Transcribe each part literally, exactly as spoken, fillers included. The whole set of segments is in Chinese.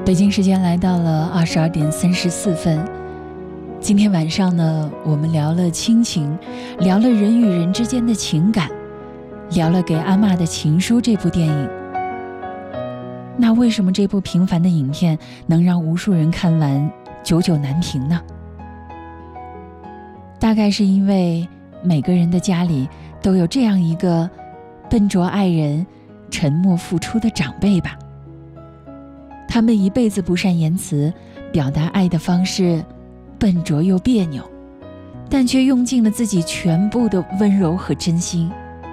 北京时间来到了二十二点三十四分。今天晚上呢，我们聊了亲情，聊了人与人之间的情感，聊了《给阿嬷的情书》这部电影。那为什么这部平凡的影片能让无数人看完久久难平呢？大概是因为每个人的家里都有这样一个笨拙爱人、沉默付出的长辈吧。他们一辈子不善言辞，表达爱的方式笨拙又别扭，但却用尽了自己全部的温柔和真心。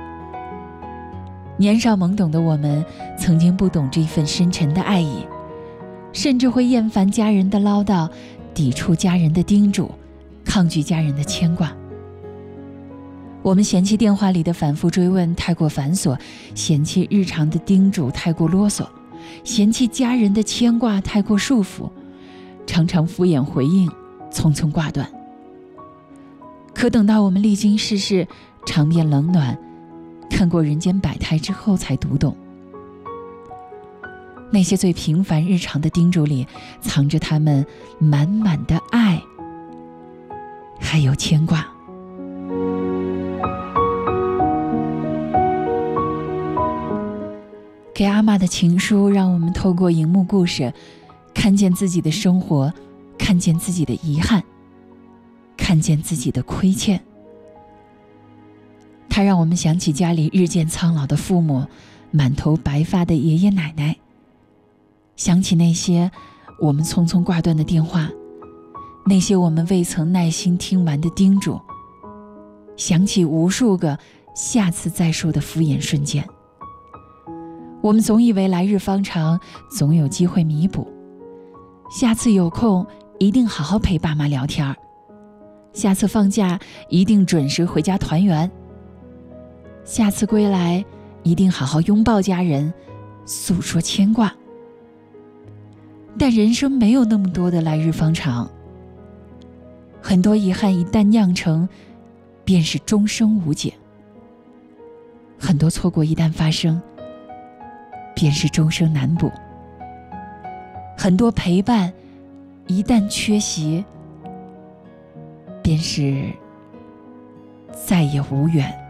年少懵懂的我们曾经不懂这份深沉的爱意，甚至会厌烦家人的唠叨，抵触家人的叮嘱，抗拒家人的牵挂。我们嫌弃电话里的反复追问太过繁琐，嫌弃日常的叮嘱太过啰嗦，嫌弃家人的牵挂太过束缚，常常敷衍回应，匆匆挂断。可等到我们历经世事，尝遍冷暖，看过人间百态之后，才读懂，那些最平凡日常的叮嘱里，藏着他们满满的爱，还有牵挂。给阿嬷的情书，让我们透过荧幕故事，看见自己的生活，看见自己的遗憾，看见自己的亏欠。它让我们想起家里日渐苍老的父母，满头白发的爷爷奶奶，想起那些我们匆匆挂断的电话，那些我们未曾耐心听完的叮嘱，想起无数个下次再说的敷衍瞬间。我们总以为来日方长，总有机会弥补，下次有空一定好好陪爸妈聊天，下次放假一定准时回家团圆，下次归来一定好好拥抱家人，诉说牵挂。但人生没有那么多的来日方长，很多遗憾一旦酿成，便是终生无解；很多错过一旦发生，便是终生难补；很多陪伴一旦缺席，便是再也无缘。